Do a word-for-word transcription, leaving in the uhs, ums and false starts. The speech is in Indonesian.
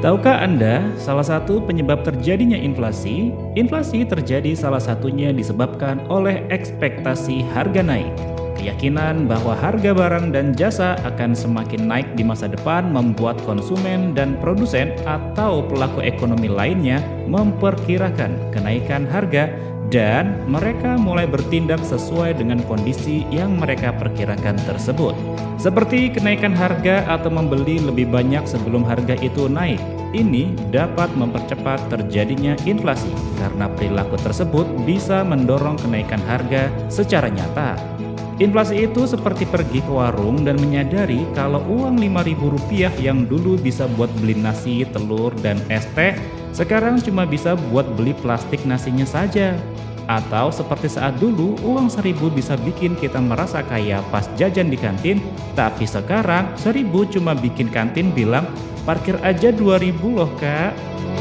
Tahukah Anda, salah satu penyebab terjadinya inflasi? Inflasi terjadi salah satunya disebabkan oleh ekspektasi harga naik. Keyakinan bahwa harga barang dan jasa akan semakin naik di masa depan membuat konsumen dan produsen atau pelaku ekonomi lainnya memperkirakan kenaikan harga dan mereka mulai bertindak sesuai dengan kondisi yang mereka perkirakan tersebut. Seperti kenaikan harga atau membeli lebih banyak sebelum harga itu naik. Ini dapat mempercepat terjadinya inflasi karena perilaku tersebut bisa mendorong kenaikan harga secara nyata. Inflasi itu seperti pergi ke warung dan menyadari kalau uang lima ribu rupiah yang dulu bisa buat beli nasi, telur, dan es teh sekarang cuma bisa buat beli plastik nasinya saja. Atau seperti saat dulu uang seribu bisa bikin kita merasa kaya pas jajan di kantin, tapi sekarang seribu cuma bikin kantin bilang parkir aja dua ribu loh kak.